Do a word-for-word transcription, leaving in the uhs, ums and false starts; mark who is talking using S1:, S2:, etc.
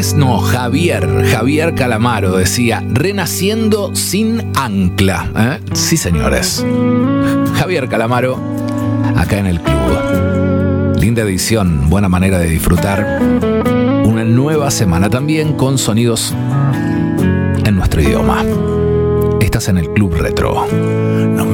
S1: Andrés, no, Javier, Javier Calamaro decía, renaciendo sin ancla. ¿Eh? Sí, señores. Javier Calamaro, acá en el club. Linda edición, buena manera de disfrutar una nueva semana también con sonidos en nuestro idioma. Estás en el Club Retro. No